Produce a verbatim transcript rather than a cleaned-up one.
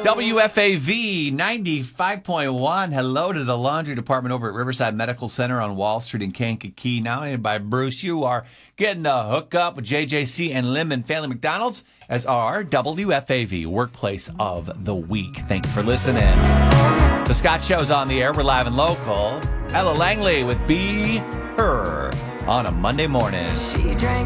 W F A V ninety-five point one. Hello to the laundry department over at Riverside Medical Center on Wall Street in Kankakee. Nominated by Bruce. You are getting the hookup with J J C and Lim and Family McDonald's as our W F A V Workplace of the Week. Thank you for listening. The Scott Show's on the air. We're live and local. Ella Langley with Be Her on a Monday morning. She drank